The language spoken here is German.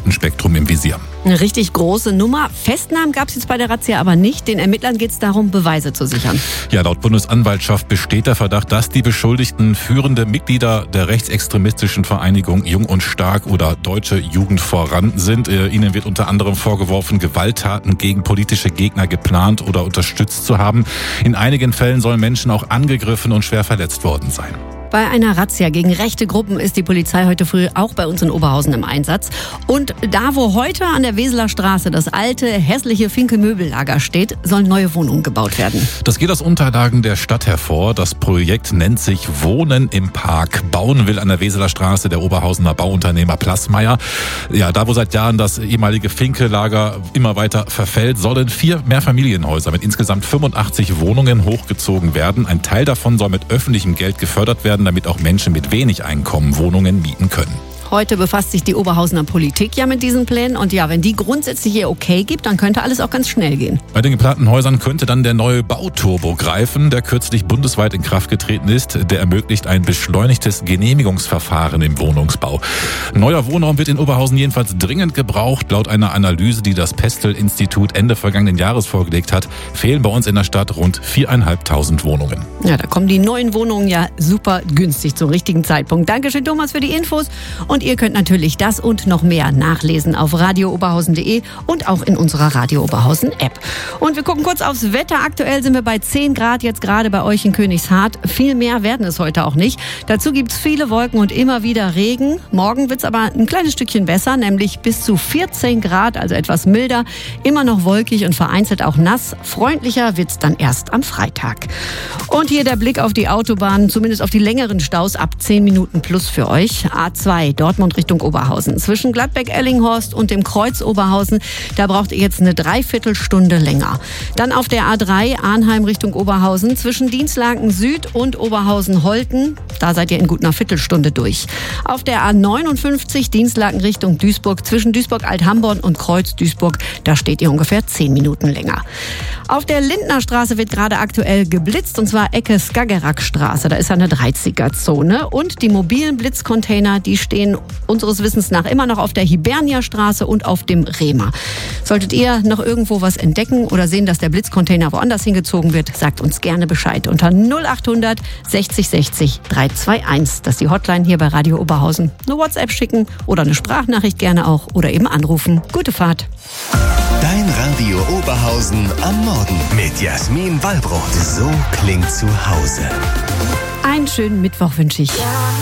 breiten Spektrum im Visier. Eine richtig große Nummer. Festnahmen gab es jetzt bei der Razzia aber nicht. Den Ermittlern geht es darum, Beweise zu sichern. Ja, laut Bundesanwaltschaft besteht der Verdacht, dass die Beschuldigten führende Mitglieder der rechtsextremistischen Vereinigung Jung und Stark oder Deutsche Jugend voran sind. Ihnen wird unter anderem vorgeworfen, Gewalttaten gegen politische Gegner geplant oder unterstützt zu haben. In einigen Fällen sollen Menschen auch angegriffen und schwer verletzt worden sein. Bei einer Razzia gegen rechte Gruppen ist die Polizei heute früh auch bei uns in Oberhausen im Einsatz. Und da, wo heute an der Weseler Straße das alte, hässliche Finke-Möbellager steht, sollen neue Wohnungen gebaut werden. Das geht aus Unterlagen der Stadt hervor. Das Projekt nennt sich Wohnen im Park. Bauen will an der Weseler Straße der Oberhausener Bauunternehmer Plassmeier. Ja, da wo seit Jahren das ehemalige Finke-Lager immer weiter verfällt, sollen 4 Mehrfamilienhäuser mit insgesamt 85 Wohnungen hochgezogen werden. Ein Teil davon soll mit öffentlichem Geld gefördert werden, damit auch Menschen mit wenig Einkommen Wohnungen mieten können. Heute befasst sich die Oberhausener Politik ja mit diesen Plänen. Und ja, wenn die grundsätzlich ihr Okay gibt, dann könnte alles auch ganz schnell gehen. Bei den geplanten Häusern könnte dann der neue Bauturbo greifen, der kürzlich bundesweit in Kraft getreten ist. Der ermöglicht ein beschleunigtes Genehmigungsverfahren im Wohnungsbau. Neuer Wohnraum wird in Oberhausen jedenfalls dringend gebraucht. Laut einer Analyse, die das Pestel-Institut Ende vergangenen Jahres vorgelegt hat, fehlen bei uns in der Stadt rund 4.500 Wohnungen. Ja, da kommen die neuen Wohnungen ja super günstig zum richtigen Zeitpunkt. Dankeschön, Thomas, für die Infos. Und ihr könnt natürlich das und noch mehr nachlesen auf radiooberhausen.de und auch in unserer Radio Oberhausen App. Und wir gucken kurz aufs Wetter. Aktuell sind wir bei 10 Grad jetzt gerade bei euch in Königshardt. Viel mehr werden es heute auch nicht. Dazu gibt es viele Wolken und immer wieder Regen. Morgen wird es aber ein kleines Stückchen besser, nämlich bis zu 14 Grad, also etwas milder. Immer noch wolkig und vereinzelt auch nass. Freundlicher wird es dann erst am Freitag. Und hier der Blick auf die Autobahn, zumindest auf die längeren Staus ab 10 Minuten plus für euch. A2 Dortmund Richtung Oberhausen. Zwischen Gladbeck-Ellinghorst und dem Kreuz Oberhausen, da braucht ihr jetzt eine Dreiviertelstunde länger. Dann auf der A3 Arnheim Richtung Oberhausen. Zwischen Dienstlaken Süd und Oberhausen-Holten, da seid ihr in gut einer Viertelstunde durch. Auf der A59 Dienstlaken Richtung Duisburg. Zwischen Duisburg-Alt-Hamborn und Kreuz Duisburg, da steht ihr ungefähr 10 Minuten länger. Auf der Lindner Straße wird gerade aktuell geblitzt, und zwar Ecke Skagerrakstraße. Da ist eine 30er-Zone. Und die mobilen Blitzcontainer, die stehen unseres Wissens nach immer noch auf der Hibernia-Straße und auf dem Rema. Solltet ihr noch irgendwo was entdecken oder sehen, dass der Blitzcontainer woanders hingezogen wird, sagt uns gerne Bescheid unter 0800 60 60 321. Das ist die Hotline hier bei Radio Oberhausen. Eine WhatsApp schicken oder eine Sprachnachricht gerne auch oder eben anrufen. Gute Fahrt. Dein Radio Oberhausen am Morgen mit Jasmin Wallbrot. So klingt zu Hause. Einen schönen Mittwoch wünsche ich.